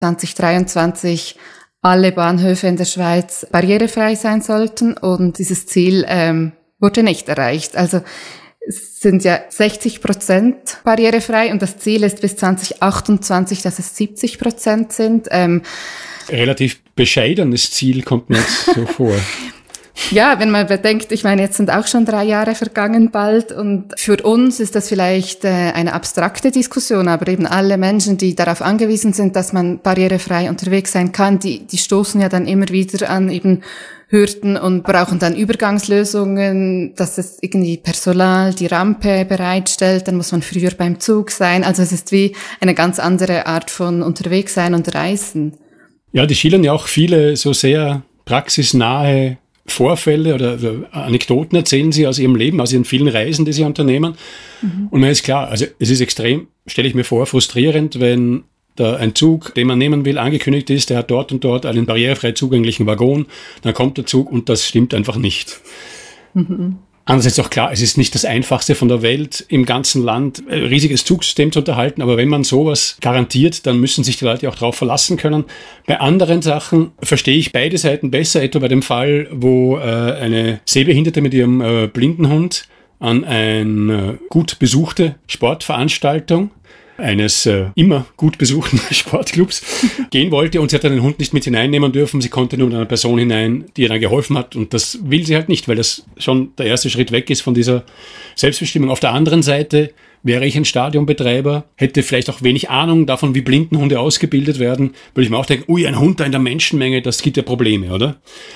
2023 alle Bahnhöfe in der Schweiz barrierefrei sein sollten und dieses Ziel wurde nicht erreicht. Also es sind ja 60% barrierefrei und das Ziel ist bis 2028, dass es 70% sind. Relativ bescheidenes Ziel kommt mir jetzt so vor. Ja, wenn man bedenkt, ich meine, jetzt sind auch schon 3 Jahre vergangen bald und für uns ist das vielleicht eine abstrakte Diskussion, aber eben alle Menschen, die darauf angewiesen sind, dass man barrierefrei unterwegs sein kann, die stoßen ja dann immer wieder an eben Hürden und brauchen dann Übergangslösungen, dass es irgendwie Personal die Rampe bereitstellt, dann muss man früher beim Zug sein. Also es ist wie eine ganz andere Art von unterwegs sein und reisen. Ja, die schildern ja auch viele so sehr praxisnahe Vorfälle oder Anekdoten erzählen sie aus ihrem Leben, aus ihren vielen Reisen, die sie unternehmen. Und mir ist klar, also es ist extrem, stelle ich mir vor, frustrierend, wenn da ein Zug, den man nehmen will, angekündigt ist, der hat dort und dort einen barrierefrei zugänglichen Waggon, dann kommt der Zug und das stimmt einfach nicht. Andererseits auch klar, es ist nicht das Einfachste von der Welt, im ganzen Land ein riesiges Zugsystem zu unterhalten, aber wenn man sowas garantiert, dann müssen sich die Leute auch darauf verlassen können. Bei anderen Sachen verstehe ich beide Seiten besser, etwa bei dem Fall, wo eine Sehbehinderte mit ihrem Blindenhund an eine gut besuchte Sportveranstaltung eines immer gut besuchten Sportclubs gehen wollte und sie hat dann den Hund nicht mit hineinnehmen dürfen. Sie konnte nur mit einer Person hinein, die ihr dann geholfen hat und das will sie halt nicht, weil das schon der erste Schritt weg ist von dieser Selbstbestimmung. Auf der anderen Seite wäre ich ein Stadionbetreiber, hätte vielleicht auch wenig Ahnung davon, wie Blindenhunde ausgebildet werden, würde ich mir auch denken, ein Hund da in der Menschenmenge, das gibt ja Probleme, oder?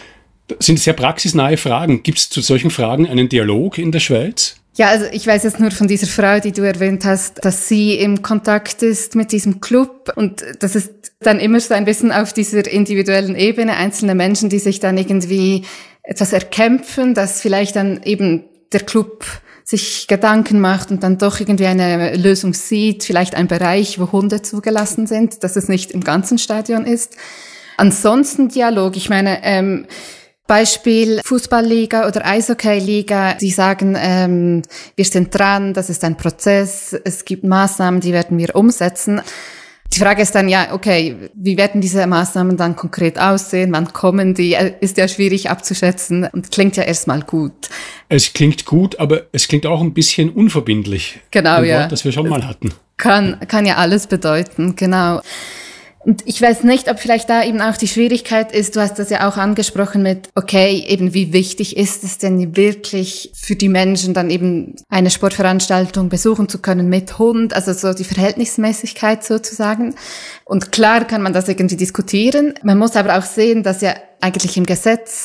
Das sind sehr praxisnahe Fragen. Gibt es zu solchen Fragen einen Dialog in der Schweiz? Ja, also ich weiß jetzt nur von dieser Frau, die du erwähnt hast, dass sie im Kontakt ist mit diesem Club und das ist dann immer so ein bisschen auf dieser individuellen Ebene, einzelne Menschen, die sich dann irgendwie etwas erkämpfen, dass vielleicht dann eben der Club sich Gedanken macht und dann doch irgendwie eine Lösung sieht, vielleicht ein Bereich, wo Hunde zugelassen sind, dass es nicht im ganzen Stadion ist. Ansonsten Dialog, ich meine, Beispiel Fußballliga oder Eishockeyliga, die sagen, wir sind dran, das ist ein Prozess, es gibt Maßnahmen, die werden wir umsetzen. Die Frage ist dann, ja, okay, wie werden diese Maßnahmen dann konkret aussehen, wann kommen die, ist ja schwierig abzuschätzen und klingt ja erstmal gut. Es klingt gut, aber es klingt auch ein bisschen unverbindlich. Genau, ein Wort, das wir schon mal hatten. Kann ja alles bedeuten, genau. Und ich weiß nicht, ob vielleicht da eben auch die Schwierigkeit ist, du hast das ja auch angesprochen mit, okay, eben wie wichtig ist es denn wirklich für die Menschen dann eben eine Sportveranstaltung besuchen zu können mit Hund, also so die Verhältnismäßigkeit sozusagen. Und klar kann man das irgendwie diskutieren. Man muss aber auch sehen, dass ja eigentlich im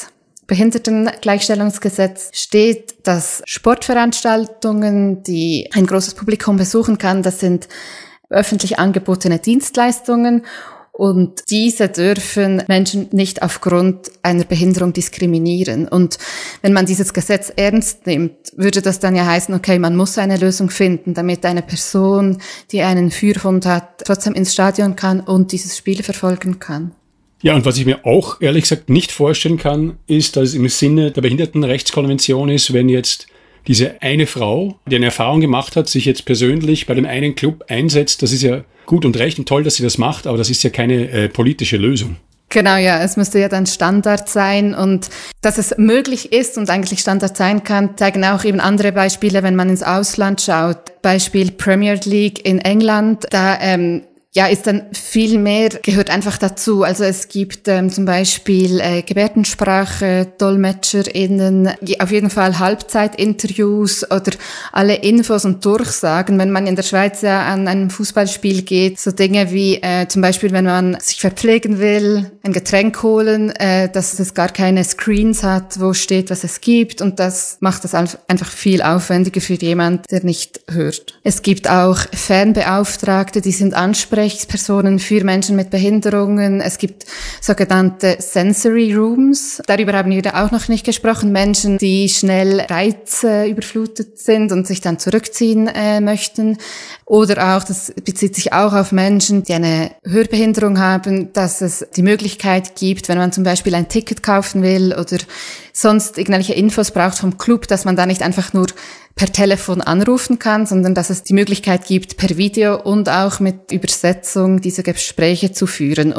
Behindertengleichstellungsgesetz steht, dass Sportveranstaltungen, die ein großes Publikum besuchen kann, das sind öffentlich angebotene Dienstleistungen und diese dürfen Menschen nicht aufgrund einer Behinderung diskriminieren. Und wenn man dieses Gesetz ernst nimmt, würde das dann ja heißen, okay, man muss eine Lösung finden, damit eine Person, die einen Führhund hat, trotzdem ins Stadion kann und dieses Spiel verfolgen kann. Ja, und was ich mir auch ehrlich gesagt nicht vorstellen kann, ist, dass es im Sinne der Behindertenrechtskonvention ist, wenn jetzt diese eine Frau, die eine Erfahrung gemacht hat, sich jetzt persönlich bei dem einen Club einsetzt, das ist ja gut und recht und toll, dass sie das macht, aber das ist ja keine politische Lösung. Genau, ja, es müsste ja dann Standard sein und dass es möglich ist und eigentlich Standard sein kann, zeigen auch eben andere Beispiele, wenn man ins Ausland schaut. Beispiel Premier League in England, da ist dann viel mehr, gehört einfach dazu. Also es gibt zum Beispiel Gebärdensprache, DolmetscherInnen, auf jeden Fall Halbzeitinterviews oder alle Infos und Durchsagen. Wenn man in der Schweiz ja an einem Fußballspiel geht, so Dinge wie zum Beispiel, wenn man sich verpflegen will, ein Getränk holen, dass es gar keine Screens hat, wo steht, was es gibt und das macht es einfach viel aufwendiger für jemand, der nicht hört. Es gibt auch Fanbeauftragte, die sind Ansprechpersonen für Menschen mit Behinderungen. Es gibt sogenannte Sensory Rooms. Darüber haben wir auch noch nicht gesprochen. Menschen, die schnell reizüberflutet sind und sich dann zurückziehen möchten. Oder auch, das bezieht sich auch auf Menschen, die eine Hörbehinderung haben, dass es die Möglichkeit gibt, wenn man zum Beispiel ein Ticket kaufen will oder sonst irgendwelche Infos braucht vom Club, dass man da nicht einfach nur per Telefon anrufen kann, sondern dass es die Möglichkeit gibt, per Video und auch mit Übersetzung Voraussetzung, diese Gespräche zu führen.